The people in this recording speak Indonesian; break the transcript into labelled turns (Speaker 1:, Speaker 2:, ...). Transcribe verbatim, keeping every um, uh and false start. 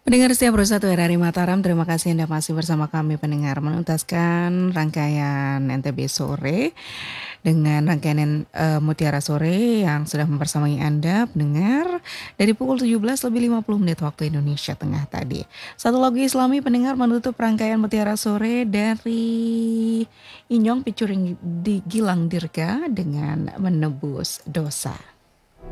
Speaker 1: Pendengar setiap bersatu R R I Mataram, terima kasih Anda masih bersama kami pendengar menuntaskan rangkaian N T B Sore dengan rangkaian uh, Mutiara Sore yang sudah mempersamai Anda pendengar dari pukul tujuh belas lebih lima puluh menit waktu Indonesia Tengah tadi. Satu lagu Islami pendengar menutup rangkaian Mutiara Sore dari Inyong featuring di Gilang Dirga dengan Menebus Dosa.